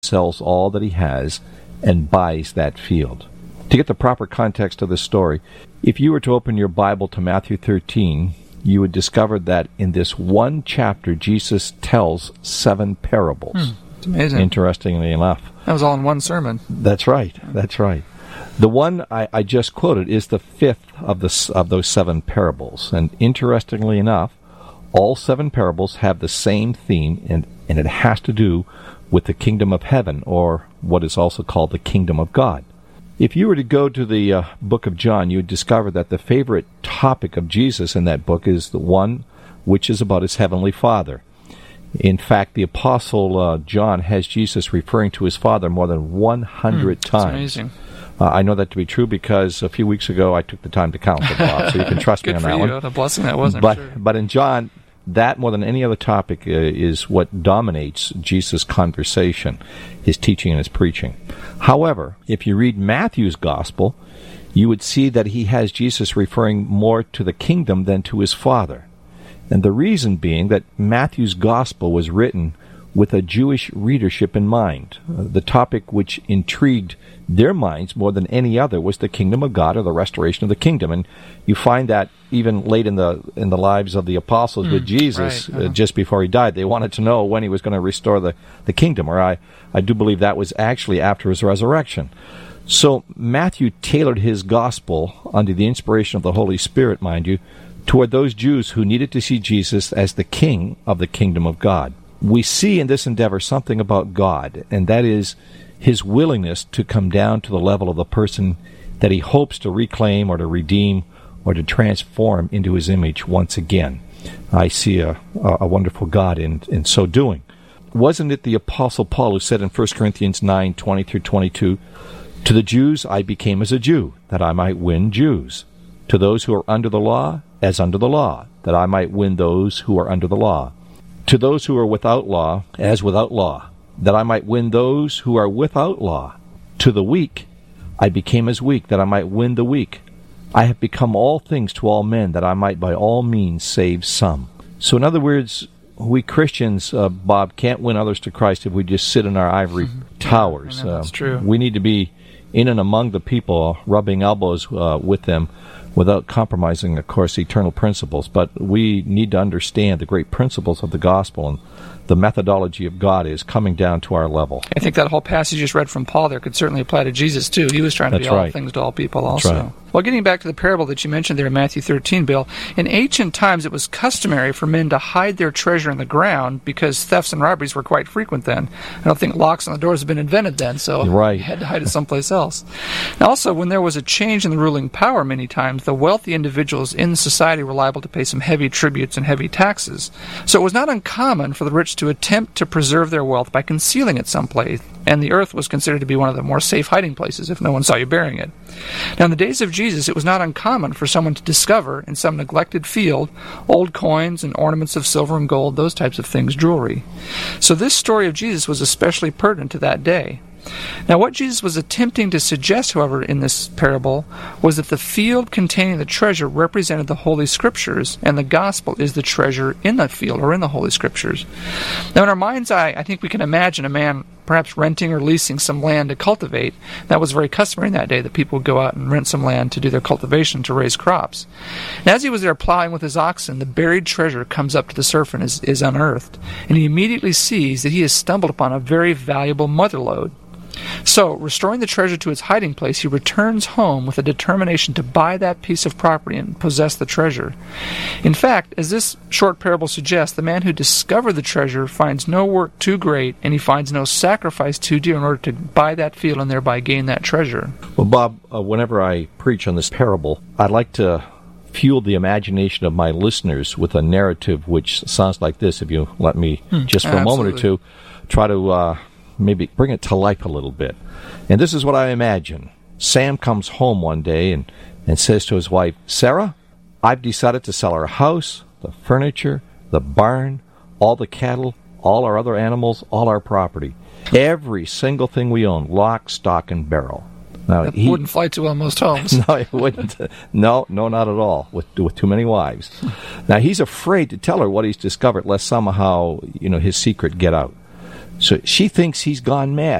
sells all that he has and buys that field. To get the proper context of this story, if you were to open your Bible to Matthew 13, you would discover that in this one chapter, Jesus tells 7 parables. It's amazing. Interestingly enough. That was all in one sermon. That's right. That's right. The one I just quoted is the 5th of those 7 parables. And interestingly enough, all 7 parables have the same theme, and it has to do with the kingdom of heaven, or what is also called the kingdom of God. If you were to go to the book of John, you would discover that the favorite topic of Jesus in that book is the one which is about his heavenly Father. In fact, the Apostle John has Jesus referring to his Father more than 100 times. That's amazing. I know that to be true because a few weeks ago I took the time to count them, Bob, so you can trust me on that one. Good for you. What a blessing that was, I'm sure. But in John, that more than any other topic is what dominates Jesus' conversation, his teaching and his preaching. However, if you read Matthew's gospel, you would see that he has Jesus referring more to the kingdom than to his Father. And the reason being that Matthew's gospel was written with a Jewish readership in mind. The topic which intrigued their minds more than any other was the kingdom of God, or the restoration of the kingdom. And you find that even late in the lives of the apostles with Jesus, right. Just before he died, they wanted to know when he was going to restore the kingdom, or I do believe that was actually after his resurrection. So Matthew tailored his gospel under the inspiration of the Holy Spirit, mind you, toward those Jews who needed to see Jesus as the king of the kingdom of God. We see in this endeavor something about God, and that is his willingness to come down to the level of the person that he hopes to reclaim or to redeem or to transform into his image once again. I see a wonderful God in so doing. Wasn't it the Apostle Paul who said in 1 Corinthians 9:20 through 22, "To the Jews I became as a Jew, that I might win Jews. To those who are under the law, as under the law, that I might win those who are under the law. To those who are without law, as without law, that I might win those who are without law. To the weak I became as weak, that I might win the weak. I have become all things to all men, that I might by all means save some." So in other words, we Christians, Bob, can't win others to Christ if we just sit in our ivory towers. That's true. We need to be in and among the people, rubbing elbows with them, without compromising, of course, eternal principles. But we need to understand the great principles of the gospel, and the methodology of God is coming down to our level. I think that whole passage you just read from Paul there could certainly apply to Jesus, too. He was trying to be all things to all people also. Right. Well, getting back to the parable that you mentioned there in Matthew 13, Bill, in ancient times it was customary for men to hide their treasure in the ground because thefts and robberies were quite frequent then. I don't think locks on the doors had been invented then, so you had to hide it someplace else. And also, when there was a change in the ruling power many times, the wealthy individuals in society were liable to pay some heavy tributes and heavy taxes. So it was not uncommon for the rich to attempt to preserve their wealth by concealing it someplace, and the earth was considered to be one of the more safe hiding places if no one saw you burying it. Now, in the days of Jesus, it was not uncommon for someone to discover in some neglected field old coins and ornaments of silver and gold, those types of things, jewelry. So this story of Jesus was especially pertinent to that day. Now, what Jesus was attempting to suggest, however, in this parable was that the field containing the treasure represented the Holy Scriptures, and the gospel is the treasure in that field or in the Holy Scriptures. Now, in our mind's eye, I think we can imagine a man perhaps renting or leasing some land to cultivate. That was very customary in that day, that people would go out and rent some land to do their cultivation, to raise crops. And as he was there plowing with his oxen, the buried treasure comes up to the surface and is unearthed, and he immediately sees that he has stumbled upon a very valuable motherlode. So, restoring the treasure to its hiding place, he returns home with a determination to buy that piece of property and possess the treasure. In fact, as this short parable suggests, the man who discovered the treasure finds no work too great, and he finds no sacrifice too dear in order to buy that field and thereby gain that treasure. Well, Bob, whenever I preach on this parable, I'd like to fuel the imagination of my listeners with a narrative which sounds like this, if you let me, just for a moment or two, try to maybe bring it to life a little bit. And this is what I imagine. Sam comes home one day and says to his wife, "Sarah, I've decided to sell our house, the furniture, the barn, all the cattle, all our other animals, all our property. Every single thing we own, lock, stock, and barrel." Now, that wouldn't fly too well in most homes. No, it wouldn't. No, not at all, with too many wives. Now, he's afraid to tell her what he's discovered, lest somehow, his secret get out. So she thinks he's gone mad.